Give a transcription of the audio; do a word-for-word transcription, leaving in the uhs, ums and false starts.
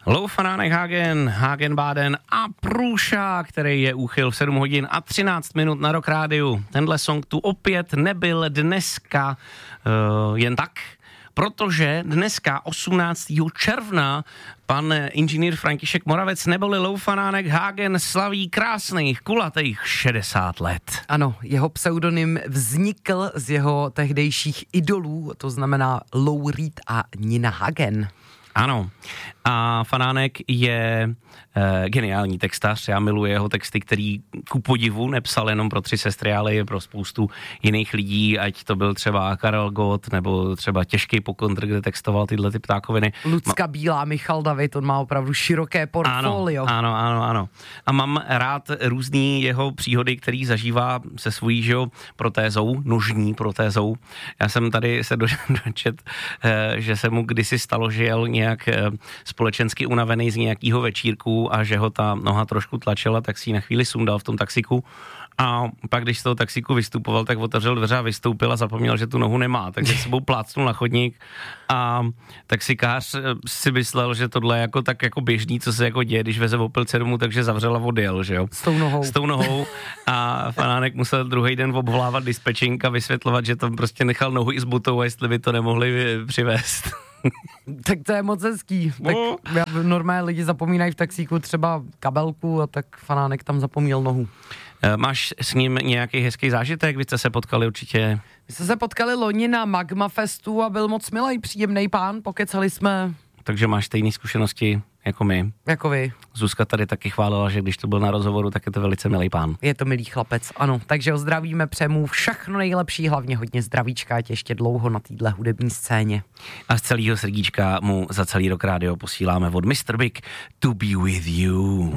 Loufanánek Hagen, Hagen-Baden a Průša, který je úchyl v sedm hodin a třináct minut na Rock Rádiu. Tenhle song tu opět nebyl dneska uh, jen tak, protože dneska osmnáctého června pan inženýr František Moravec neboli Loufanánek Hagen slaví krásných kulatých šedesát let. Ano, jeho pseudonym vznikl z jeho tehdejších idolů, to znamená Lou Reed a Nina Hagen. Ano, a Fanánek je e, geniální textař, já miluji jeho texty, který ku podivu nepsal jenom pro Tři sestry, ale je pro spoustu jiných lidí, ať to byl třeba Karel Gott, nebo třeba Těžký pokontr, kde textoval tyhle ty ptákoviny. Lucka Ma- Bílá, Michal David, on má opravdu široké portfolio. Ano, ano, ano, ano. A mám rád různý jeho příhody, který zažívá se svojí, že jo, protézou, nožní protézou. Já jsem tady se dočet, že se mu kdysi stalo, že jel nějak společensky unavený z nějakého večírku a že ho ta noha trošku tlačila, tak si ji na chvíli sundal v tom taxiku. A pak, když z toho taxíku vystupoval, tak otevřel dveře a vystoupil a zapomněl, že tu nohu nemá, takže sebou plácnul na chodník a taxikář si myslel, že tohle je jako tak jako běžný, co se jako děje, když veze opilce domů, takže zavřel a odjel, že jo? S tou nohou. S tou nohou a Fanánek musel druhý den obvolávat dispečink a vysvětlovat, že tam prostě nechal nohu i s butou a jestli by to nemohli přivést. Tak to je moc hezký. Tak já, normálně lidi zapomínají v taxíku třeba kabelku a tak Fanánek tam zapomněl nohu. Máš s ním nějaký hezký zážitek? Vy jste se potkali určitě? My jsme se potkali loni na Magma Festu a byl moc milý, příjemný pán, pokecali jsme. Takže máš stejné zkušenosti jako my. Jako vy. Zuzka tady taky chválila, že když to byl na rozhovoru, tak je to velice milý pán. Je to milý chlapec, ano. Takže ho zdravíme, přejmu všechno nejlepší, hlavně hodně zdravíčka, ať ještě dlouho na téhle hudební scéně. A z celého srdíčka mu za celý Rock Rádio posíláme od mister Big To Be With You.